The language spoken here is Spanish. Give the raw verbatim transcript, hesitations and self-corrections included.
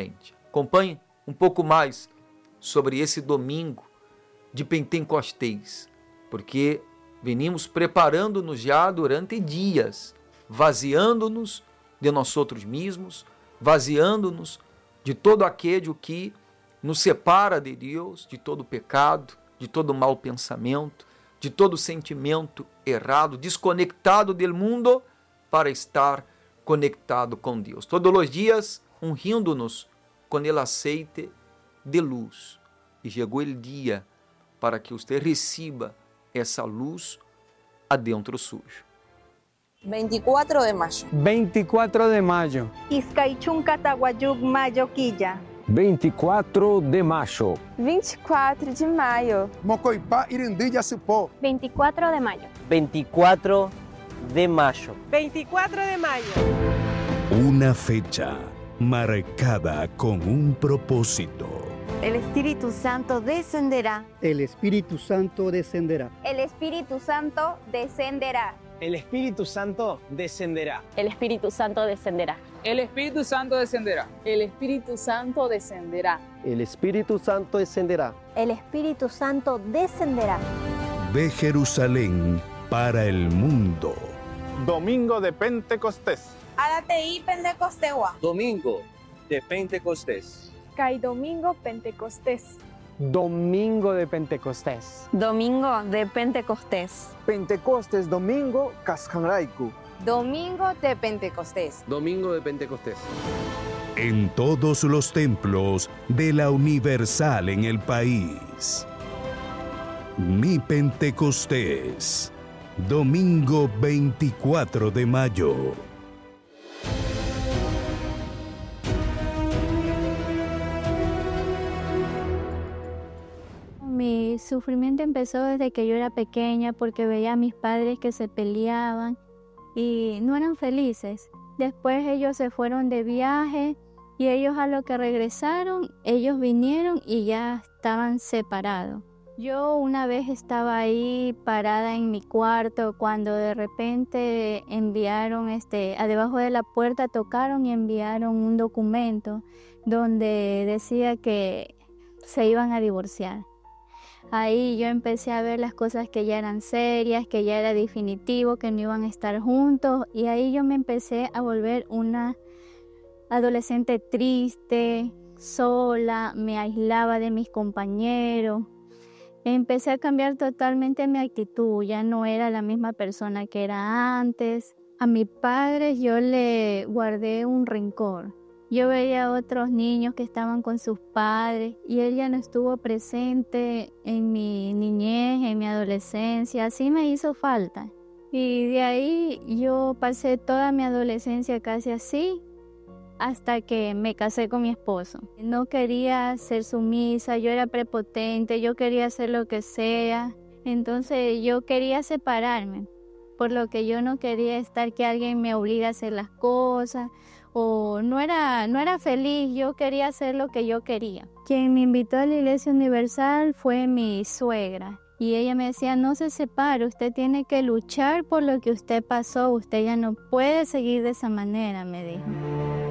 frente. Acompanhe um pouco mais sobre esse domingo de Pentecostes, porque venimos preparando-nos já durante dias, vaziando-nos de nós outros mesmos, vaziando-nos de todo aquele que nos separa de Deus, de todo pecado, de todo mau pensamento, de todo sentimento errado, desconectado do mundo, para estar conectado com Deus. Todos os dias, ungindo-nos com o aceite de luz. E chegou o dia para que você receba essa luz adentro suyo. veinticuatro de mayo. veinticuatro de mayo. Izcaichunca-Taguayuc, Mayoquilla. veinticuatro de mayo. veinticuatro de mayo. Mocoipá, Irindí, Yacipó. veinticuatro de mayo. veinticuatro de mayo. veinticuatro de mayo. Una fecha marcada con un propósito. El Espíritu Santo descenderá. El Espíritu Santo descenderá. El Espíritu Santo descenderá. El Espíritu Santo descenderá. El Espíritu Santo descenderá. El Espíritu Santo descenderá. El Espíritu Santo descenderá. El Espíritu Santo descenderá. El Espíritu Santo descenderá. De Jerusalén para el mundo. Domingo de Pentecostés. Arateí Pentecostewa. Domingo de Pentecostés. Cai Domingo Pentecostés. Domingo de Pentecostés. Domingo de Pentecostés. Pentecostés, domingo, Cascanraicu. Domingo de Pentecostés. Domingo de Pentecostés. En todos los templos de la Universal en el país. Mi Pentecostés. Domingo veinticuatro de mayo. Mi sufrimiento empezó desde que yo era pequeña porque veía a mis padres que se peleaban y no eran felices. Después ellos se fueron de viaje y ellos a lo que regresaron, ellos vinieron y ya estaban separados. Yo una vez estaba ahí parada en mi cuarto cuando de repente enviaron, este, a debajo de la puerta tocaron y enviaron un documento donde decía que se iban a divorciar. Ahí yo empecé a ver las cosas que ya eran serias, que ya era definitivo, que no iban a estar juntos. Y ahí yo me empecé a volver una adolescente triste, sola, me aislaba de mis compañeros. Empecé a cambiar totalmente mi actitud, ya no era la misma persona que era antes. A mi padre yo le guardé un rencor. Yo veía a otros niños que estaban con sus padres y él ya no estuvo presente en mi niñez, en mi adolescencia, así me hizo falta. Y de ahí yo pasé toda mi adolescencia casi así, hasta que me casé con mi esposo. No quería ser sumisa, yo era prepotente, yo quería hacer lo que sea, entonces yo quería separarme, por lo que yo no quería estar que alguien me obligue a hacer las cosas, o no era, no era feliz, yo quería hacer lo que yo quería. Quien me invitó a la Iglesia Universal fue mi suegra. Y ella me decía, no se separe, usted tiene que luchar por lo que usted pasó, usted ya no puede seguir de esa manera, me dijo.